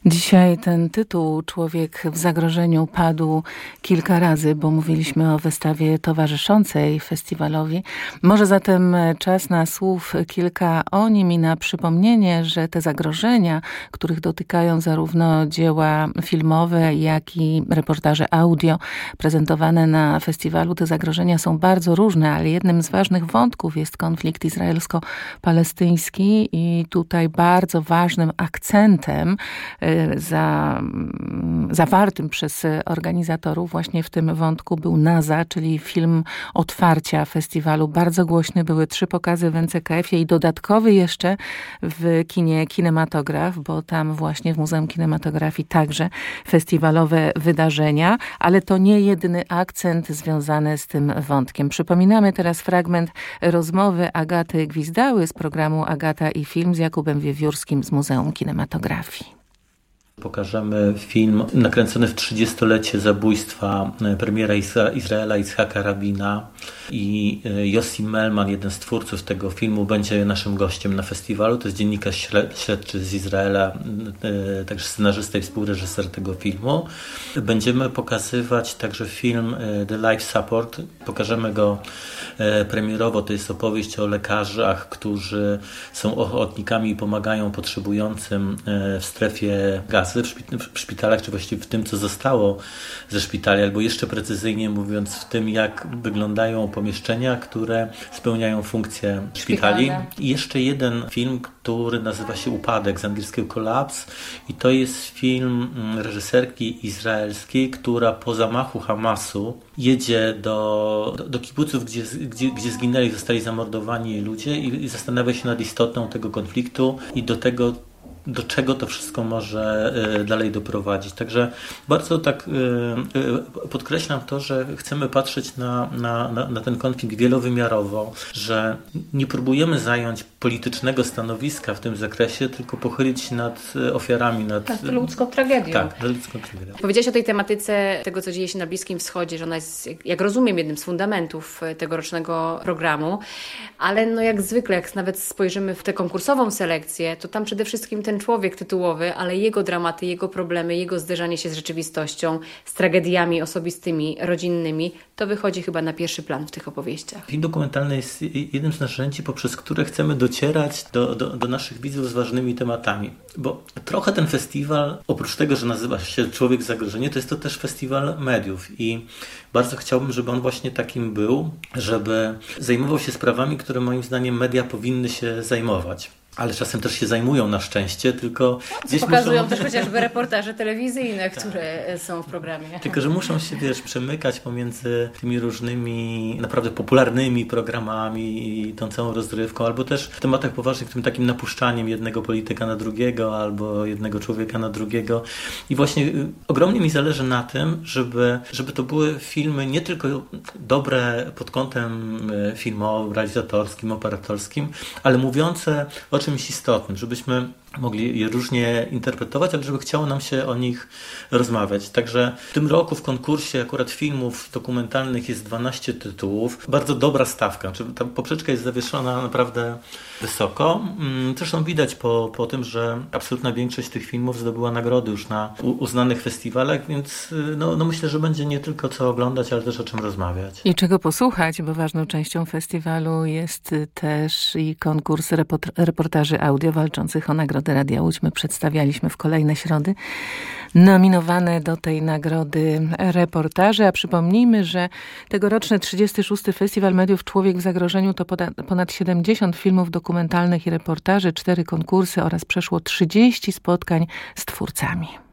Dzisiaj ten tytuł Człowiek w zagrożeniu padł kilka razy, bo mówiliśmy o wystawie towarzyszącej festiwalowi. Może zatem czas na słów kilka o nim i na przypomnienie, że te zagrożenia, których dotykają zarówno dzieła filmowe, jak i reportaże audio prezentowane na festiwalu, te zagrożenia są bardzo różne, ale jednym z ważnych wątków jest konflikt izraelsko-palestyński i tutaj bardzo ważnym akcentem zawartym przez organizatorów właśnie w tym wątku był Naza, czyli film otwarcia festiwalu. Bardzo głośny, były 3 pokazy w NCKF-ie i dodatkowy jeszcze w kinie Kinematograf, bo tam właśnie w Muzeum Kinematografii także festiwalowe wydarzenia, ale to nie jedyny akcent związany z tym wątkiem. Przypominamy teraz fragment rozmowy Agaty Gwizdały z programu Agata i Film z Jakubem Wiewiórskim z Muzeum Kinematografii. Pokażemy film nakręcony w 30-lecie zabójstwa premiera Izraela Yitzhaka Rabina i Yossi Melman, jeden z twórców tego filmu, będzie naszym gościem na festiwalu. To jest dziennikarz śledczy z Izraela, także scenarzysta i współreżyser tego filmu. Będziemy pokazywać także film The Life Support. Pokażemy go premierowo. To jest opowieść o lekarzach, którzy są ochotnikami i pomagają potrzebującym w strefie Gazy, w szpitalach, czy właściwie w tym, co zostało ze szpitali, albo jeszcze precyzyjnie mówiąc w tym, jak wyglądają pomieszczenia, które spełniają funkcję szpitali. I jeszcze jeden film, który nazywa się Upadek, z angielskiego Collapse, i to jest film reżyserki izraelskiej, która po zamachu Hamasu jedzie do kibuców, gdzie zginęli, zostali zamordowani ludzie i zastanawia się nad istotą tego konfliktu i do tego, do czego to wszystko może dalej doprowadzić. Także bardzo tak podkreślam to, że chcemy patrzeć na ten konflikt wielowymiarowo, że nie próbujemy zająć politycznego stanowiska w tym zakresie, tylko pochylić się nad ofiarami. Nad ludzką tragedią. Tak, ludzką tragedią. Powiedziałeś o tej tematyce tego, co dzieje się na Bliskim Wschodzie, że ona jest, jak rozumiem, jednym z fundamentów tegorocznego programu, ale no jak zwykle, jak nawet spojrzymy w tę konkursową selekcję, to tam przede wszystkim ten człowiek tytułowy, ale jego dramaty, jego problemy, jego zderzanie się z rzeczywistością, z tragediami osobistymi, rodzinnymi, to wychodzi chyba na pierwszy plan w tych opowieściach. Film dokumentalny jest jednym z narzędzi, poprzez które chcemy docierać do naszych widzów z ważnymi tematami. Bo trochę ten festiwal, oprócz tego, że nazywa się Człowiek w zagrożeniu, to jest to też festiwal mediów i bardzo chciałbym, żeby on właśnie takim był, żeby zajmował się sprawami, które moim zdaniem media powinny się zajmować. Ale czasem też się zajmują na szczęście, tylko gdzieś pokazują też chociażby reportaże telewizyjne, które są w programie. Tylko, że muszą się, przemykać pomiędzy tymi różnymi naprawdę popularnymi programami i tą całą rozrywką, albo też w tematach poważnych, tym takim napuszczaniem jednego polityka na drugiego, albo jednego człowieka na drugiego. I właśnie ogromnie mi zależy na tym, żeby to były filmy nie tylko dobre pod kątem filmowym, realizatorskim, operatorskim, ale mówiące o czymś istotnym, żebyśmy mogli je różnie interpretować, ale żeby chciało nam się o nich rozmawiać. Także w tym roku w konkursie akurat filmów dokumentalnych jest 12 tytułów. Bardzo dobra stawka. Ta poprzeczka jest zawieszona naprawdę wysoko. Zresztą widać po tym, że absolutna większość tych filmów zdobyła nagrody już na uznanych festiwalach, więc no myślę, że będzie nie tylko co oglądać, ale też o czym rozmawiać. I czego posłuchać, bo ważną częścią festiwalu jest też i konkurs reportaży audio walczących o nagrodę Radia Łódź. My przedstawialiśmy w kolejne środy nominowane do tej nagrody reportaże, a przypomnijmy, że tegoroczny 36. Festiwal Mediów Człowiek w zagrożeniu to ponad 70 filmów dokumentalnych i reportaży, 4 konkursy oraz przeszło 30 spotkań z twórcami.